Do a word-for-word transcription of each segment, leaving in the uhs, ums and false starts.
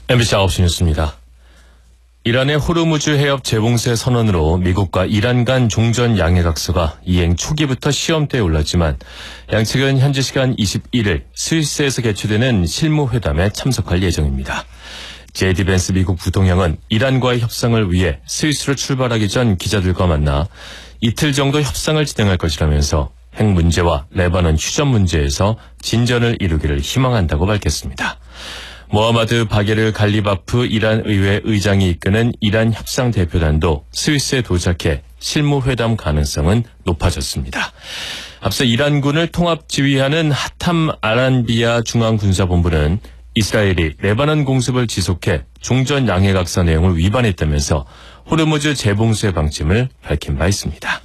엠비씨 아홉 시 뉴스입니다. 이란의 호르무즈 해협 재봉쇄 선언으로 미국과 이란 간 종전 양해각서가 이행 초기부터 시험대에 올랐지만 양측은 현지 시간 이십일 일 스위스에서 개최되는 실무회담에 참석할 예정입니다. 제디 벤스 미국 부통령은 이란과의 협상을 위해 스위스로 출발하기 전 기자들과 만나 이틀 정도 협상을 진행할 것이라면서 핵 문제와 레바논 휴전 문제에서 진전을 이루기를 희망한다고 밝혔습니다. 모하마드 바게르 갈리바프 이란 의회 의장이 이끄는 이란 협상 대표단도 스위스에 도착해 실무회담 가능성은 높아졌습니다. 앞서 이란군을 통합 지휘하는 하탐 아란비아 중앙군사본부는 이스라엘이 레바논 공습을 지속해 종전 양해각서 내용을 위반했다면서 호르무즈 재봉쇄 방침을 밝힌 바 있습니다.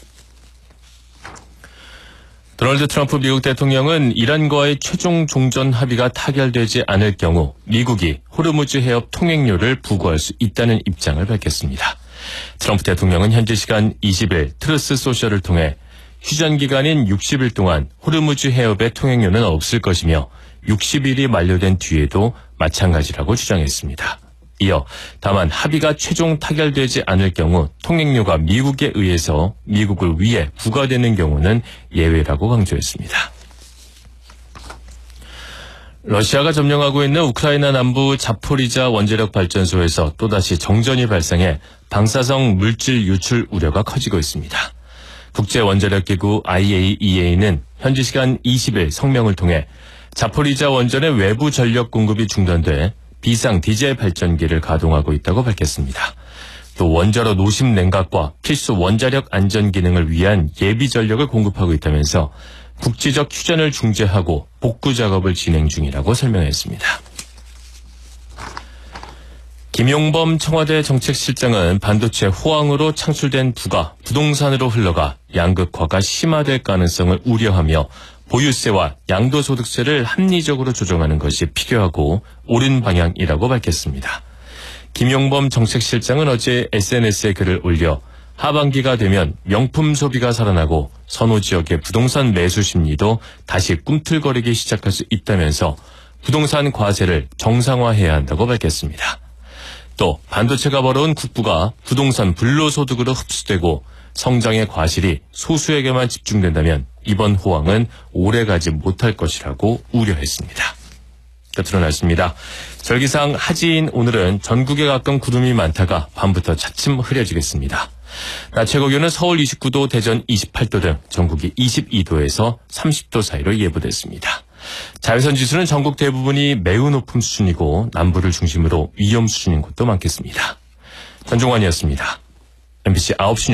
도널드 트럼프 미국 대통령은 이란과의 최종 종전 합의가 타결되지 않을 경우 미국이 호르무즈 해협 통행료를 부과할 수 있다는 입장을 밝혔습니다. 트럼프 대통령은 현지 시간 이십 일 트루스 소셜을 통해 휴전 기간인 육십 일 동안 호르무즈 해협의 통행료는 없을 것이며 육십 일이 만료된 뒤에도 마찬가지라고 주장했습니다. 이어 다만 합의가 최종 타결되지 않을 경우 통행료가 미국에 의해서 미국을 위해 부과되는 경우는 예외라고 강조했습니다. 러시아가 점령하고 있는 우크라이나 남부 자포리자 원자력 발전소에서 또다시 정전이 발생해 방사성 물질 유출 우려가 커지고 있습니다. 국제원자력기구 아이에이이에이는 현지 시간 이십 일 성명을 통해 자포리자 원전의 외부 전력 공급이 중단돼 비상 디젤 발전기를 가동하고 있다고 밝혔습니다. 또 원자로 노심 냉각과 필수 원자력 안전 기능을 위한 예비 전력을 공급하고 있다면서 국지적 휴전을 중재하고 복구 작업을 진행 중이라고 설명했습니다. 김용범 청와대 정책실장은 반도체 호황으로 창출된 부가 부동산으로 흘러가 양극화가 심화될 가능성을 우려하며 보유세와 양도소득세를 합리적으로 조정하는 것이 필요하고 옳은 방향이라고 밝혔습니다. 김용범 정책실장은 어제 에스엔에스에 글을 올려 하반기가 되면 명품 소비가 살아나고 선호 지역의 부동산 매수 심리도 다시 꿈틀거리기 시작할 수 있다면서 부동산 과세를 정상화해야 한다고 밝혔습니다. 또 반도체가 벌어온 국부가 부동산 불로소득으로 흡수되고 성장의 과실이 소수에게만 집중된다면 이번 호황은 오래가지 못할 것이라고 우려했습니다. 끝으로 날씨입니다. 절기상 하지인 오늘은 전국에 가끔 구름이 많다가 밤부터 차츰 흐려지겠습니다. 낮 최고기온은 서울 이십구 도, 대전 이십팔 도 등 전국이 이십이 도에서 삼십 도 사이로 예보됐습니다. 자외선 지수는 전국 대부분이 매우 높은 수준이고 남부를 중심으로 위험 수준인 곳도 많겠습니다. 전종환이었습니다. 엠비씨 아홉 시